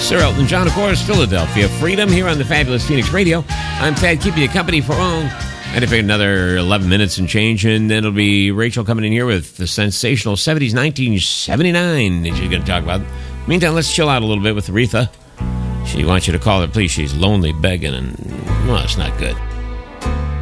Sir Elton John, of course, Philadelphia Freedom, here on the Fabulous Phoenix Radio. I'm Thad, keeping you company for I think another 11 minutes and change, and then it'll be Rachel coming in here with the sensational 70s, 1979 that she's going to talk about. Meantime, let's chill out a little bit with Aretha. She wants you to call her, please. She's lonely, begging, and, well, it's not good.